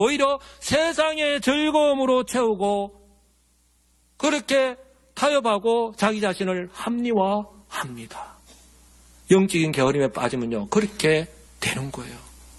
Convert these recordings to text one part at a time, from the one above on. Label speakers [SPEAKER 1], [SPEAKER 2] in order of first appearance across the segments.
[SPEAKER 1] 오히려 세상의 즐거움으로 채우고 그렇게 타협하고 자기 자신을 합리화합니다. 영적인 게으름에 빠지면요, 그렇게 되는 거예요.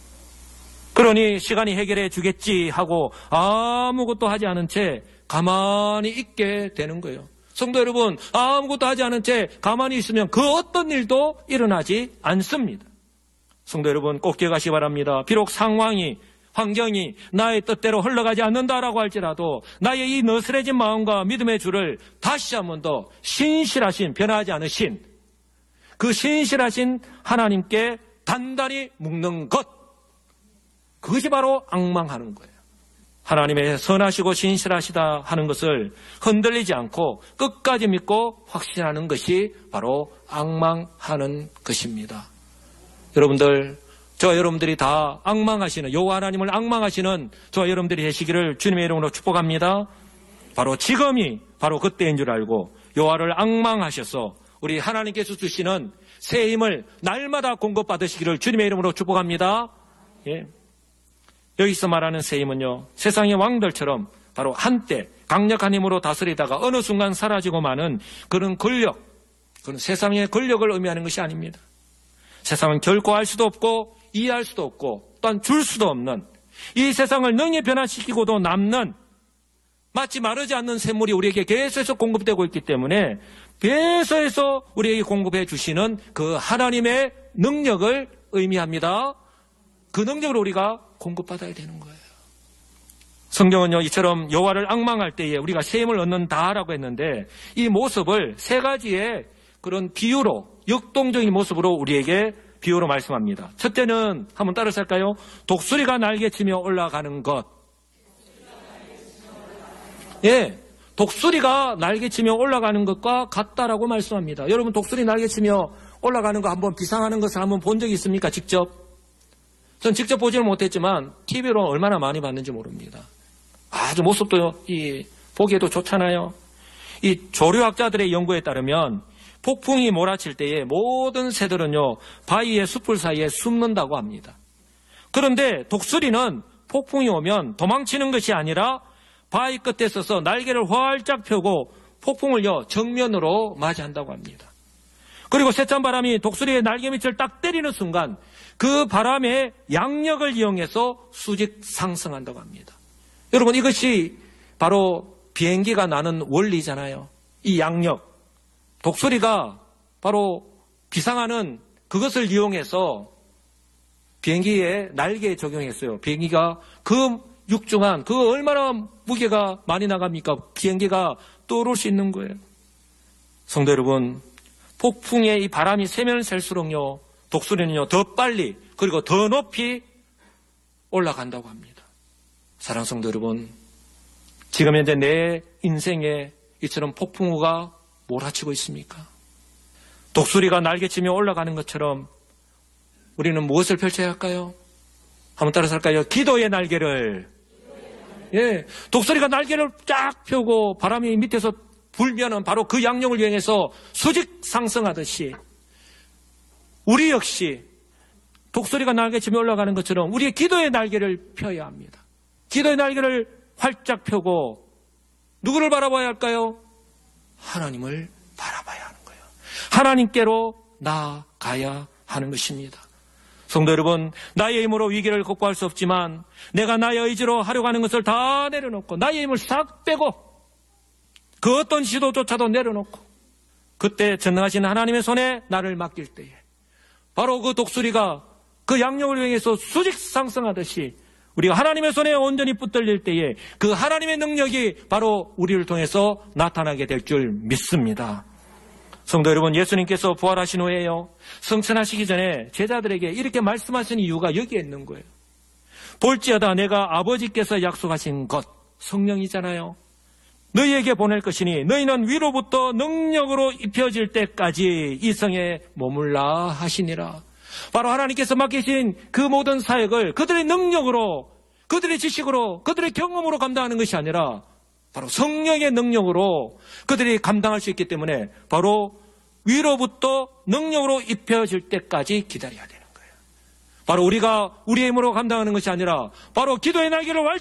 [SPEAKER 1] 그러니 시간이 해결해 주겠지 하고 아무것도 하지 않은 채 가만히 있게 되는 거예요. 성도 여러분, 아무것도 하지 않은 채 가만히 있으면 그 어떤 일도 일어나지 않습니다. 성도 여러분, 꼭 기억하시기 바랍니다. 비록 상황이, 환경이 나의 뜻대로 흘러가지 않는다라고 할지라도 나의 이 너스레진 마음과 믿음의 줄을 다시 한 번 더 신실하신, 변하지 않으신 그 신실하신 하나님께 단단히 묶는 것, 그것이 바로 앙망하는 거예요. 하나님의 선하시고 신실하시다 하는 것을 흔들리지 않고 끝까지 믿고 확신하는 것이 바로 앙망하는 것입니다. 여러분들, 저와 여러분들이 다 앙망하시는, 여호와 하나님을 앙망하시는 저와 여러분들이 되시기를 주님의 이름으로 축복합니다. 바로 지금이 바로 그때인 줄 알고 여호와를 앙망하셔서 우리 하나님께서 주시는 새 힘을 날마다 공급받으시기를 주님의 이름으로 축복합니다. 예. 여기서 말하는 새 힘은요, 세상의 왕들처럼 바로 한때 강력한 힘으로 다스리다가 어느 순간 사라지고 마는 그런 권력, 그런 세상의 권력을 의미하는 것이 아닙니다. 세상은 결코 알 수도 없고 이해할 수도 없고 또한 줄 수도 없는, 이 세상을 능히 변화시키고도 남는 마치 마르지 않는 샘물이 우리에게 계속해서 공급되고 있기 때문에 계속해서 우리에게 공급해 주시는 그 하나님의 능력을 의미합니다. 그 능력으로 우리가 공급받아야 되는 거예요. 성경은요, 이처럼 여호와를 앙망할 때에 우리가 새 힘을 얻는다라고 했는데 이 모습을 세 가지의 그런 비유로, 역동적인 모습으로 우리에게 비유로 말씀합니다. 첫째는 한번 따라서 할까요? 독수리가 날개치며 올라가는 것. 예, 독수리가 날개치며 올라가는 것과 같다라고 말씀합니다. 여러분, 독수리 날개치며 올라가는 거 한번 비상하는 것을 한번 본 적이 있습니까? 직접? 전 직접 보지는 못했지만 TV로 얼마나 많이 봤는지 모릅니다. 아주 모습도 보기에도 좋잖아요. 이 조류학자들의 연구에 따르면 폭풍이 몰아칠 때에 모든 새들은요, 바위의 숯불 사이에 숨는다고 합니다. 그런데 독수리는 폭풍이 오면 도망치는 것이 아니라 바위 끝에 서서 날개를 활짝 펴고 폭풍을요, 정면으로 맞이한다고 합니다. 그리고 세찬 바람이 독수리의 날개 밑을 딱 때리는 순간 그 바람의 양력을 이용해서 수직 상승한다고 합니다. 여러분, 이것이 바로 비행기가 나는 원리잖아요. 이 양력, 독수리가 바로 비상하는 그것을 이용해서 비행기에 날개에 적용했어요. 비행기가 그 육중한, 그 얼마나 무게가 많이 나갑니까? 비행기가 떠오를 수 있는 거예요. 성도 여러분, 폭풍의 이 바람이 세면을 셀수록요, 독수리는요, 더 빨리 그리고 더 높이 올라간다고 합니다. 사랑하는 성도 여러분, 지금 현재 내 인생에 이처럼 폭풍우가 몰아치고 있습니까? 독수리가 날개치며 올라가는 것처럼 우리는 무엇을 펼쳐야 할까요? 한번 따라서 할까요? 기도의 날개를. 예, 독수리가 날개를 쫙 펴고 바람이 밑에서 불면은 바로 그 양력을 이용해서 수직 상승하듯이 우리 역시 독수리가 날개치며 올라가는 것처럼 우리의 기도의 날개를 펴야 합니다. 기도의 날개를 활짝 펴고 누구를 바라봐야 할까요? 하나님을 바라봐야 하는 거예요. 하나님께로 나아가야 하는 것입니다. 성도 여러분, 나의 힘으로 위기를 극복할 수 없지만 내가 나의 의지로 하려고 하는 것을 다 내려놓고 나의 힘을 싹 빼고 그 어떤 시도조차도 내려놓고 그때 전능하신 하나님의 손에 나를 맡길 때에 바로 그 독수리가 그 양력을 이용해서 수직 상승하듯이 우리가 하나님의 손에 온전히 붙들릴 때에 그 하나님의 능력이 바로 우리를 통해서 나타나게 될 줄 믿습니다. 성도 여러분, 예수님께서 부활하신 후에요, 승천하시기 전에 제자들에게 이렇게 말씀하신 이유가 여기에 있는 거예요. 볼지어다 내가 아버지께서 약속하신 것, 성령이잖아요. 너희에게 보낼 것이니 너희는 위로부터 능력으로 입혀질 때까지 이 성에 머물라 하시니라. 바로 하나님께서 맡기신 그 모든 사역을 그들의 능력으로, 그들의 지식으로, 그들의 경험으로 감당하는 것이 아니라 바로 성령의 능력으로 그들이 감당할 수 있기 때문에 바로 위로부터 능력으로 입혀질 때까지 기다려야 되는 거예요. 바로 우리가 우리의 힘으로 감당하는 것이 아니라 바로 기도의 날개를